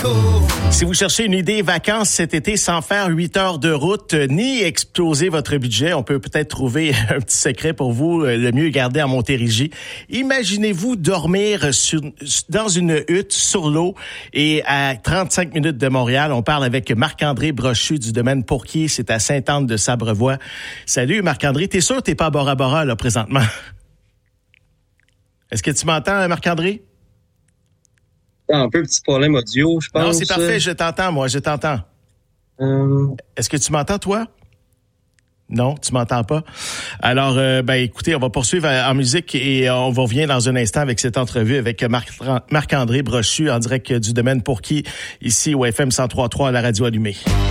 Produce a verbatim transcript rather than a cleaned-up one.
Si vous cherchez une idée vacances cet été sans faire huit heures de route ni exploser votre budget, on peut peut-être trouver un petit secret pour vous, le mieux garder en Montérégie. Imaginez-vous dormir sur, dans une hutte sur l'eau et à trente-cinq minutes de Montréal. On parle avec Marc-André Brochu du domaine Pourquier, c'est à Sainte-Anne-de-Sabrevois. Salut Marc-André, t'es sûr que t'es pas à Bora Bora là présentement? Est-ce que tu m'entends Marc-André? Un peu petit problème audio, je pense. Non, c'est parfait, je t'entends, moi, je t'entends. Euh... Est-ce que tu m'entends, toi? Non, tu m'entends pas. Alors, euh, ben écoutez, on va poursuivre en musique et on va revenir dans un instant avec cette entrevue avec Marc, Marc-André Brochu en direct du domaine Pourquier, ici au F M cent trois point trois à la radio allumée.